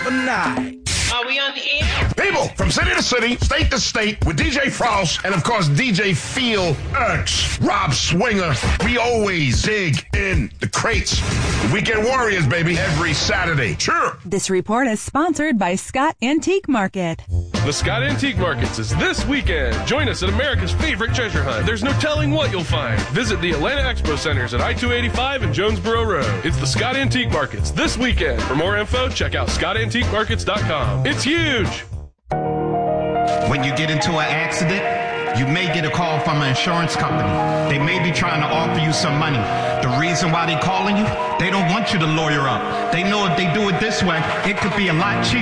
of the night. Are we on the air? People from city to city, state to state, with DJ Frost and, of course, DJ Feel X, Rob Swinger. We always dig in the crates. Weekend Warriors, baby, every Saturday. Sure. This report is sponsored by Scott Antique Market. The Scott Antique Markets is this weekend. Join us at America's favorite treasure hunt. There's no telling what you'll find. Visit the Atlanta Expo Centers at I-285 and Jonesboro Road. It's the Scott Antique Markets this weekend. For more info, check out scottantiquemarkets.com. It's huge. When you get into an accident, you may get a call from an insurance company. They may be trying to offer you some money. The reason why they're calling you, they don't want you to lawyer up. They know if they do it this way, it could be a lot cheaper.